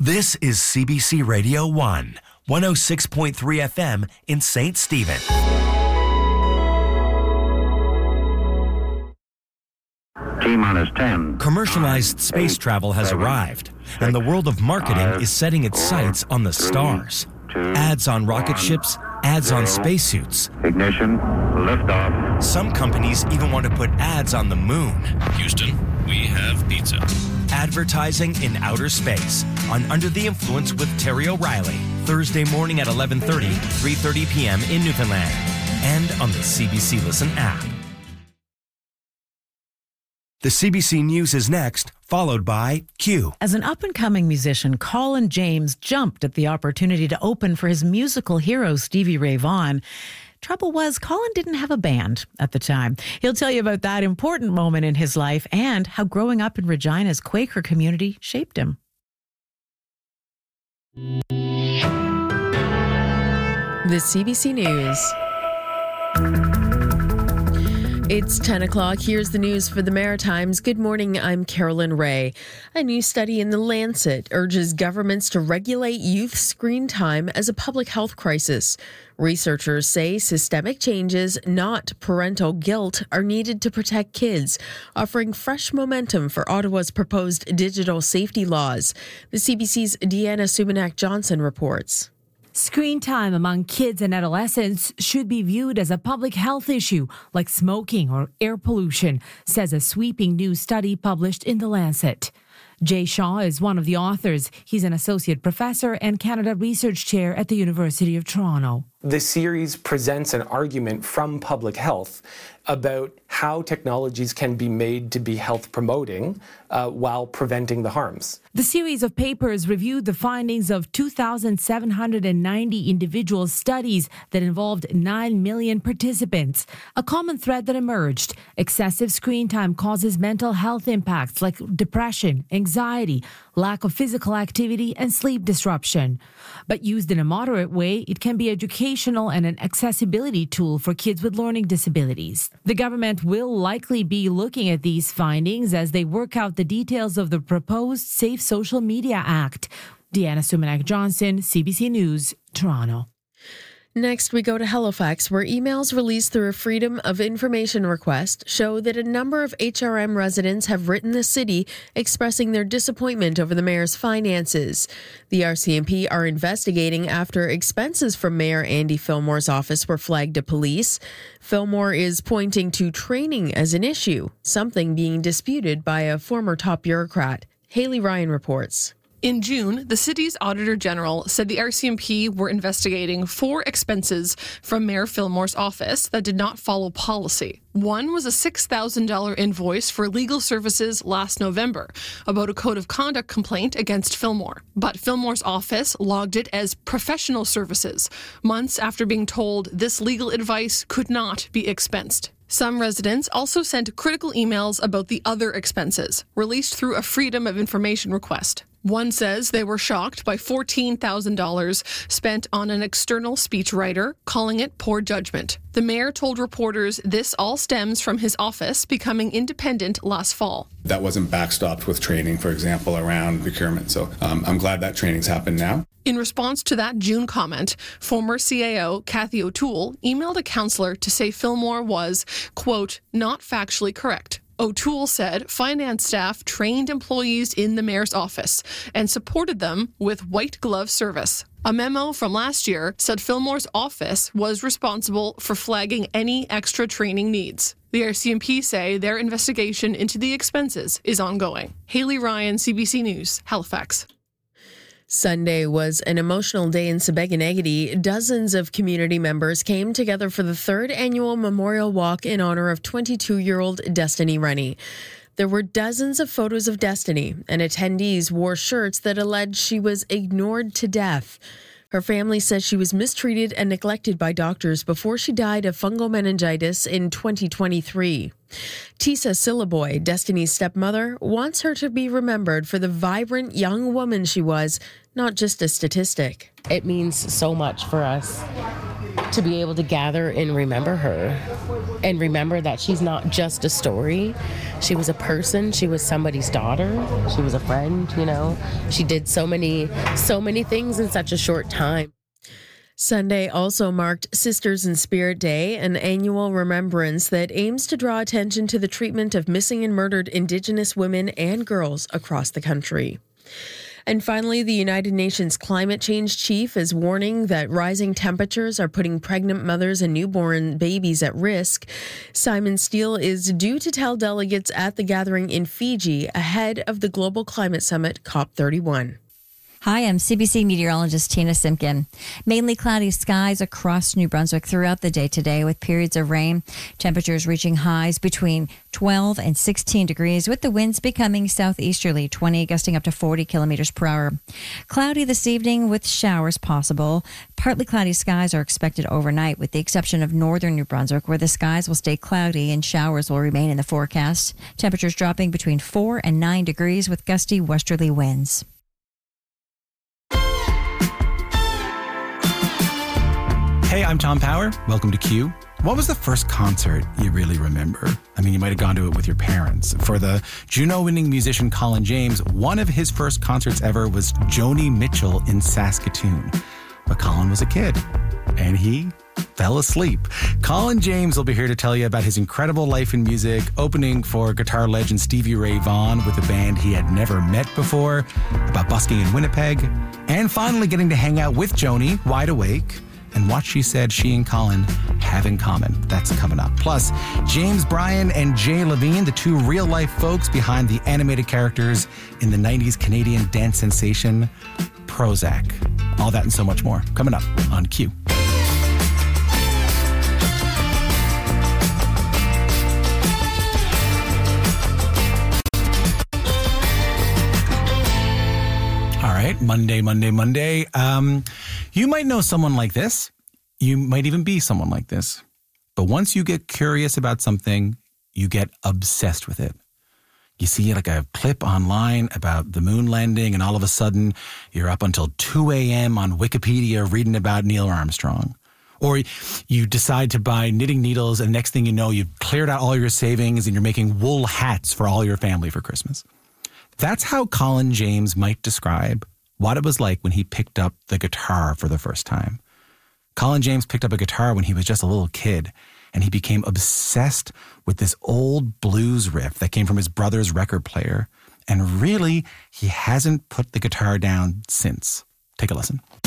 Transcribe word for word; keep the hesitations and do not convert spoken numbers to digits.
This is C B C Radio one, one oh six point three F M in Saint Stephen. T-minus ten. Commercialized space eight, travel has seven, arrived, six, and the world of marketing five, is setting its four, sights on the three, stars. two, Ads on rocket one, ships, ads on zero. spacesuits. Ignition, liftoff. Some companies even want to put ads on the moon. Houston, we have pizza. Advertising in outer space on Under the Influence with Terry O'Reilly, Thursday morning at eleven thirty, three thirty p.m. in Newfoundland, and on the C B C Listen app. The C B C News is next, followed by Q. As an up-and-coming musician, Colin James jumped at the opportunity to open for his musical hero, Stevie Ray Vaughan. Trouble was, Colin didn't have a band at the time. He'll tell you about that important moment in his life and how growing up in Regina's Quaker community shaped him. The C B C News. It's ten o'clock. Here's the news for the Maritimes. Good morning. I'm Carolyn Ray. A new study in The Lancet urges governments to regulate youth screen time as a public health crisis. Researchers say systemic changes, not parental guilt, are needed to protect kids, offering fresh momentum for Ottawa's proposed digital safety laws. The C B C's Deanna Sumanak-Johnson reports. Screen time among kids and adolescents should be viewed as a public health issue, like smoking or air pollution, says a sweeping new study published in The Lancet. Jay Shaw is one of the authors. He's an associate professor and Canada Research Chair at the University of Toronto. The series presents an argument from public health about how technologies can be made to be health promoting uh, while preventing the harms. The series of papers reviewed the findings of two thousand seven hundred ninety individual studies that involved nine million participants. A common thread that emerged: excessive screen time causes mental health impacts like depression, anxiety, lack of physical activity, and sleep disruption. But used in a moderate way, it can be educational and an accessibility tool for kids with learning disabilities. The government will likely be looking at these findings as they work out the details of the proposed Safe Social Media Act. Deanna Sumanak-Johnson, C B C News, Toronto. Next, we go to Halifax, where emails released through a Freedom of Information request show that a number of H R M residents have written the city expressing their disappointment over the mayor's finances. The R C M P are investigating after expenses from Mayor Andy Fillmore's office were flagged to police. Fillmore is pointing to training as an issue, something being disputed by a former top bureaucrat. Haley Ryan reports. In June, the city's Auditor General said the R C M P were investigating four expenses from Mayor Fillmore's office that did not follow policy. One was a six thousand dollars invoice for legal services last November about a code of conduct complaint against Fillmore. But Fillmore's office logged it as professional services, months after being told this legal advice could not be expensed. Some residents also sent critical emails about the other expenses, released through a Freedom of Information request. One says they were shocked by fourteen thousand dollars spent on an external speechwriter, calling it poor judgment. The mayor told reporters this all stems from his office becoming independent last fall. That wasn't backstopped with training, for example, around procurement. So um, I'm glad that training's happened now. In response to that June comment, former C A O Kathy O'Toole emailed a councillor to say Fillmore was, quote, not factually correct. O'Toole said finance staff trained employees in the mayor's office and supported them with white glove service. A memo from last year said Fillmore's office was responsible for flagging any extra training needs. The R C M P say their investigation into the expenses is ongoing. Haley Ryan, C B C News, Halifax. Sunday was an emotional day in Sebeganegedy. Dozens of community members came together for the third annual memorial walk in honor of twenty-two-year-old Destiny Rennie. There were dozens of photos of Destiny, and attendees wore shirts that alleged she was ignored to death. Her family says she was mistreated and neglected by doctors before she died of fungal meningitis in twenty twenty-three. Tisa Sillaboy, Destiny's stepmother, wants her to be remembered for the vibrant young woman she was, not just a statistic. It means so much for us to be able to gather and remember her and remember that she's not just a story. She was a person. She was somebody's daughter. She was a friend, you know. She did so many, so many things in such a short time. Sunday also marked Sisters in Spirit Day, an annual remembrance that aims to draw attention to the treatment of missing and murdered Indigenous women and girls across the country. And finally, the United Nations Climate Change Chief is warning that rising temperatures are putting pregnant mothers and newborn babies at risk. Simon Steele is due to tell delegates at the gathering in Fiji ahead of the Global Climate Summit COP thirty-one. Hi, I'm C B C meteorologist Tina Simpkin. Mainly cloudy skies across New Brunswick throughout the day today with periods of rain. Temperatures reaching highs between twelve and sixteen degrees with the winds becoming southeasterly, twenty gusting up to forty kilometers per hour. Cloudy this evening with showers possible. Partly cloudy skies are expected overnight with the exception of northern New Brunswick where the skies will stay cloudy and showers will remain in the forecast. Temperatures dropping between four and nine degrees with gusty westerly winds. Hey, I'm Tom Power. Welcome to Q. What was the first concert you really remember? I mean, you might have gone to it with your parents. For the Juno-winning musician Colin James, one of his first concerts ever was Joni Mitchell in Saskatoon. But Colin was a kid, and he fell asleep. Colin James will be here to tell you about his incredible life in music, opening for guitar legend Stevie Ray Vaughan with a band he had never met before, about busking in Winnipeg, and finally getting to hang out with Joni, wide awake, and what she said she and Colin have in common. That's coming up. Plus, James Bryan and Jay Levine, the two real-life folks behind the animated characters in the nineties Canadian dance sensation, Prozac. All that and so much more coming up on Q. All right, Monday, Monday, Monday. Um, you might know someone like this. You might even be someone like this. But once you get curious about something, you get obsessed with it. You see like a clip online about the moon landing, and all of a sudden you're up until two a.m. on Wikipedia reading about Neil Armstrong. Or you decide to buy knitting needles, and next thing you know, you've cleared out all your savings and you're making wool hats for all your family for Christmas. That's how Colin James might describe what it was like when he picked up the guitar for the first time. Colin James picked up a guitar when he was just a little kid, and he became obsessed with this old blues riff that came from his brother's record player. And really, he hasn't put the guitar down since. Take a listen.